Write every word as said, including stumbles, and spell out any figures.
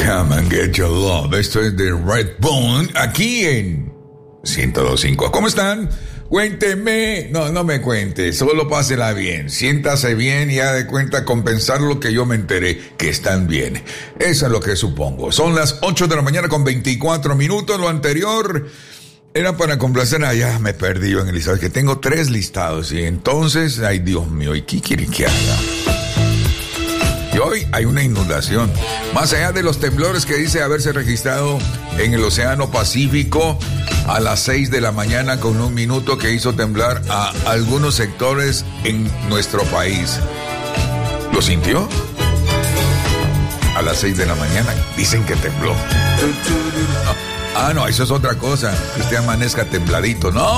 Come and get your love. Esto es de Redbone, aquí en ciento dos punto cinco. ¿Cómo están? Cuénteme. No, no me cuente. Solo pásela bien. Siéntase bien y haga de cuenta compensar lo que yo me enteré, que están bien. Eso es lo que supongo. Son las ocho de la mañana con veinticuatro minutos. Lo anterior era para complacer. Ah, ya me perdí en el listado. Que tengo tres listados. Y entonces, ay Dios mío, ¿y qué quiere que haga? Y hoy hay una inundación. Más allá de los temblores que dice haberse registrado en el Océano Pacífico a las seis de la mañana con un minuto que hizo temblar a algunos sectores en nuestro país. ¿Lo sintió? A las seis de la mañana dicen que tembló. Ah, no, eso es otra cosa. Que usted amanezca tembladito. No.